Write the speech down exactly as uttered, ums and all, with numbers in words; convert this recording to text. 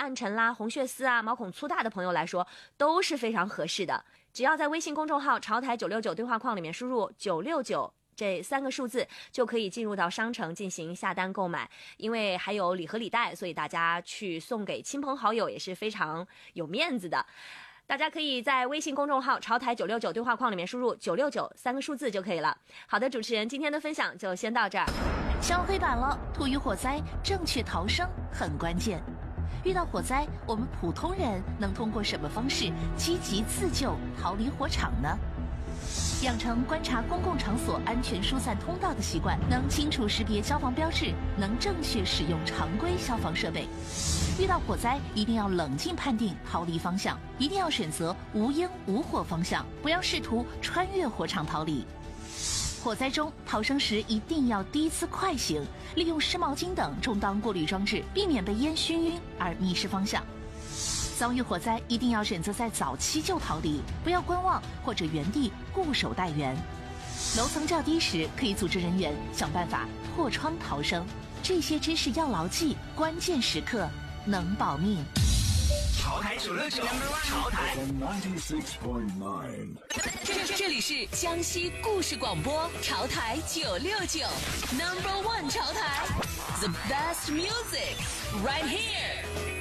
暗沉啦、红血丝啊、毛孔粗大的朋友来说都是非常合适的。只要在微信公众号潮台九六九对话框里面输入九六九这三个数字，就可以进入到商城进行下单购买。因为还有礼盒礼袋，所以大家去送给亲朋好友也是非常有面子的。大家可以在微信公众号潮台九六九对话框里面输入九六九三个数字就可以了。好的，主持人今天的分享就先到这儿。 上黑板了，土遇火灾正确逃生很关键。遇到火灾，我们普通人能通过什么方式积极自救逃离火场呢？养成观察公共场所安全疏散通道的习惯，能清楚识别消防标志，能正确使用常规消防设备。遇到火灾，一定要冷静判定逃离方向，一定要选择无烟无火方向，不要试图穿越火场逃离。火灾中逃生时一定要低姿快行，利用湿毛巾等充当过滤装置，避免被烟熏晕而迷失方向。遭遇火灾一定要选择在早期就逃离，不要观望或者原地固守待援。楼层较低时，可以组织人员想办法破窗逃生。这些知识要牢记，关键时刻能保命。 潮台九六九，潮台这这里是江西故事广播，潮台九六九 ，Number One 潮台 ，The best music right here。